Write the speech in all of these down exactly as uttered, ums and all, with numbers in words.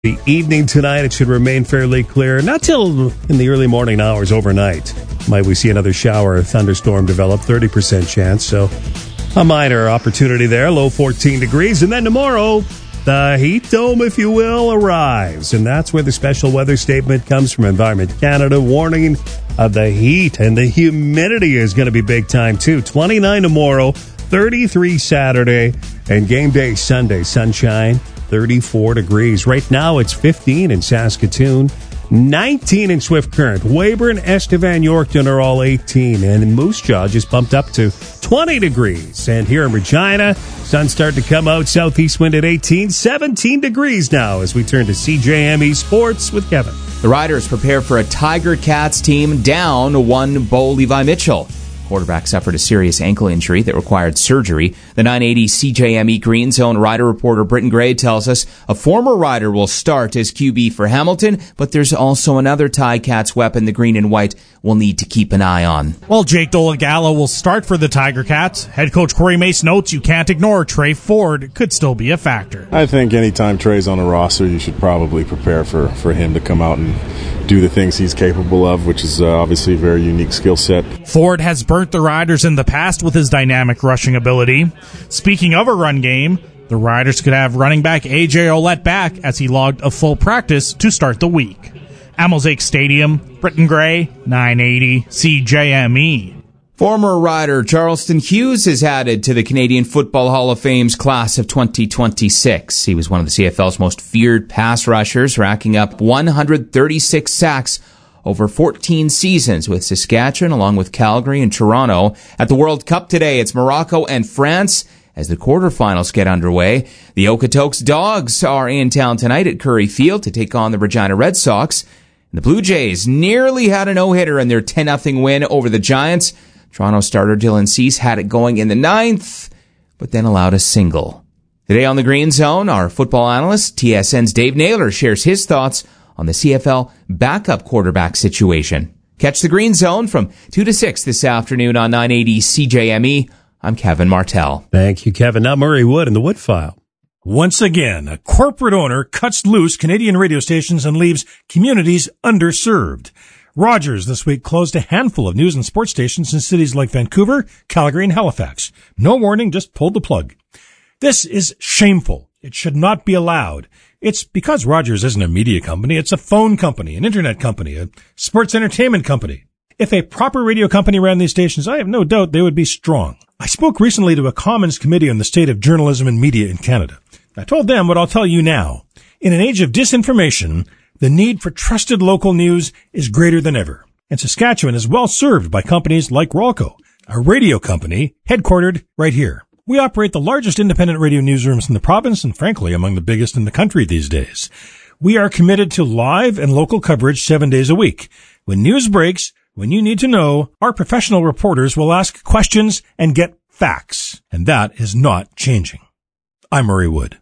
The evening tonight, it should remain fairly clear. Not till in the early morning hours overnight. Might we see another shower or thunderstorm develop, thirty percent chance. So a minor opportunity there, low fourteen degrees. And then tomorrow, the heat dome, if you will, arrives. And that's where the special weather statement comes from Environment Canada, warning of the heat. And the humidity is going to be big time, too. twenty-nine tomorrow, thirty-three Saturday, and game day Sunday. Sunshine, thirty-four degrees. Right now, it's fifteen in Saskatoon, nineteen in Swift Current. Weyburn, Estevan, Yorkton are all eighteen. And Moose Jaw just bumped up to twenty degrees. And here in Regina, sun's starting to come out. Southeast wind at eighteen. seventeen degrees now as we turn to C J M E Sports with Kevin. The Riders prepare for a Tiger Cats team down one Bo Levi Mitchell. Quarterback suffered a serious ankle injury that required surgery. The nine eighty C J M E Green Zone Rider reporter Britton Gray tells us a former Rider will start as Q B for Hamilton, but there's also another Ticats weapon the green and white will need to keep an eye on. Well, Jake Dolegala will start for the Tiger Cats. Head coach Corey Mace notes you can't ignore Trey Ford could still be a factor. I think anytime Trey's on a roster, you should probably prepare for, for him to come out and do the things he's capable of, which is uh, obviously a very unique skill set. Ford has burnt the Riders in the past with his dynamic rushing ability. Speaking of a run game, the Riders could have running back A J Olette back as he logged a full practice to start the week. At Mosaic Stadium, Britton Gray, nine eighty C J M E. Former Rider Charleston Hughes is added to the Canadian Football Hall of Fame's class of twenty twenty-six. He was one of the C F L's most feared pass rushers, racking up one hundred thirty-six sacks over fourteen seasons with Saskatchewan, along with Calgary and Toronto. At the World Cup today, it's Morocco and France as the quarterfinals get underway. The Okotoks Dogs are in town tonight at Curry Field to take on the Regina Red Sox. And the Blue Jays nearly had a no-hitter in their ten nothing win over the Giants. Toronto starter Dylan Cease had it going in the ninth, but then allowed a single. Today on the Green Zone, our football analyst, T S N's Dave Naylor, shares his thoughts on the C F L backup quarterback situation. Catch the Green Zone from two to six this afternoon on nine eighty C J M E. I'm Kevin Martell. Thank you, Kevin. Now Murray Wood in the Wood File. Once again, a corporate owner cuts loose Canadian radio stations and leaves communities underserved. Rogers this week closed a handful of news and sports stations in cities like Vancouver, Calgary, and Halifax. No warning, just pulled the plug. This is shameful. It should not be allowed. It's because Rogers isn't a media company. It's a phone company, an internet company, a sports entertainment company. If a proper radio company ran these stations, I have no doubt they would be strong. I spoke recently to a Commons committee on the state of journalism and media in Canada. I told them what I'll tell you now. In an age of disinformation, the need for trusted local news is greater than ever. And Saskatchewan is well served by companies like Rolco, a radio company headquartered right here. We operate the largest independent radio newsrooms in the province and, frankly, among the biggest in the country these days. We are committed to live and local coverage seven days a week. When news breaks, when you need to know, our professional reporters will ask questions and get facts. And that is not changing. I'm Murray Wood.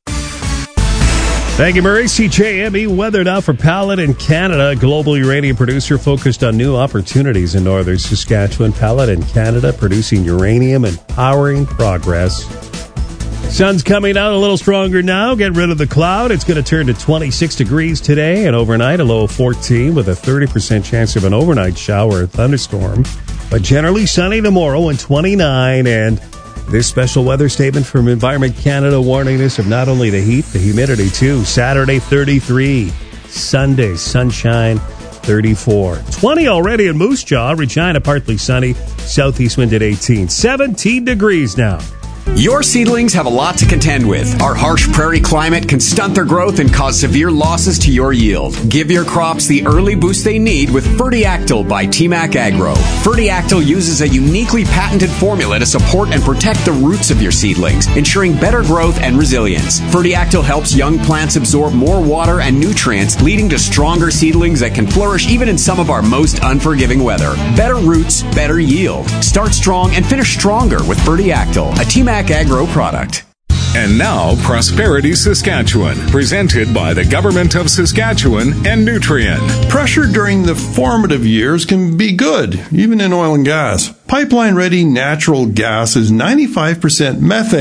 Thank you, Murray. C J M E weather now for Paladin, Canada. Global uranium producer focused on new opportunities in northern Saskatchewan. Paladin, Canada, producing uranium and powering progress. Sun's coming out a little stronger now. Get rid of the cloud. It's going to turn to twenty-six degrees today and overnight a low of fourteen with a thirty percent chance of an overnight shower or thunderstorm. But generally sunny tomorrow and twenty-nine. And this special weather statement from Environment Canada warning us of not only the heat, the humidity too. Saturday, thirty-three. Sunday, sunshine, thirty-four. twenty already in Moose Jaw. Regina, partly sunny. Southeast wind at eighteen. seventeen degrees now. Your seedlings have a lot to contend with. Our harsh prairie climate can stunt their growth and cause severe losses to your yield. Give your crops the early boost they need with Fertiactyl by T MAC Agro. Fertiactyl uses a uniquely patented formula to support and protect the roots of your seedlings, ensuring better growth and resilience. Fertiactyl helps young plants absorb more water and nutrients, leading to stronger seedlings that can flourish even in some of our most unforgiving weather. Better roots, better yield. Start strong and finish stronger with Fertiactyl, a T MAC Agro product. And now, Prosperity Saskatchewan, presented by the Government of Saskatchewan and Nutrien. Pressure during the formative years can be good, even in oil and gas. Pipeline-ready natural gas is ninety-five percent methane.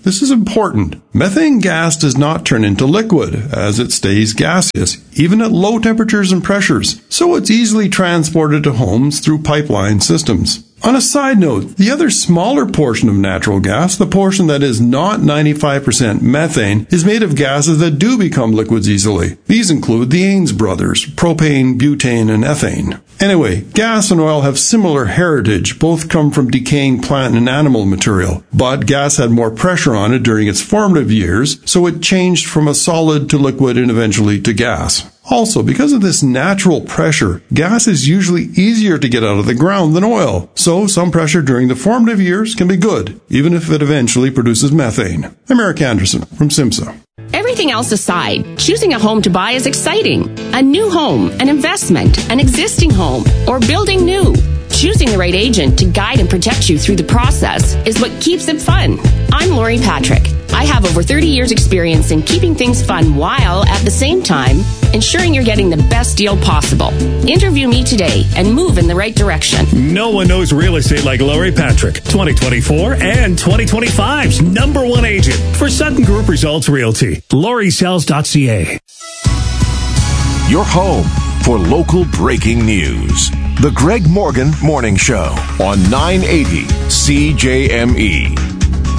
This is important. Methane gas does not turn into liquid, as it stays gaseous, even at low temperatures and pressures, so it's easily transported to homes through pipeline systems. On a side note, the other smaller portion of natural gas, the portion that is not ninety-five percent methane, is made of gases that do become liquids easily. These include the Ains brothers, propane, butane, and ethane. Anyway, gas and oil have similar heritage. Both come from decaying plant and animal material. But gas had more pressure on it during its formative years, so it changed from a solid to liquid and eventually to gas. Also, because of this natural pressure, gas is usually easier to get out of the ground than oil. So some pressure during the formative years can be good, even if it eventually produces methane. I'm Eric Anderson from SIMSA. Everything else aside, choosing a home to buy is exciting. A new home, an investment, an existing home, or building new. Choosing the right agent to guide and protect you through the process is what keeps it fun. I'm Lori Patrick. I have over thirty years experience in keeping things fun while, at the same time, ensuring you're getting the best deal possible. Interview me today and move in the right direction. No one knows real estate like Lori Patrick, twenty twenty-four and twenty twenty-five's number one agent for Sutton Group Results Realty. Lori Sells dot C A. Your home for local breaking news. The Greg Morgan Morning Show on nine eighty C J M E.